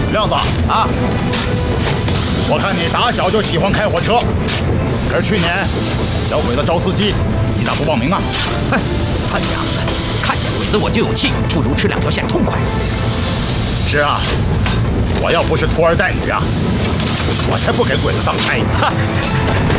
亮子啊， 我看你打小就喜欢开火车，可是去年小鬼子招司机，你咋不报名啊？ 哼，他娘的，看见鬼子我就有气，不如吃两条线痛快。 是啊，我要不是拖儿带女啊，我才不给鬼子当差。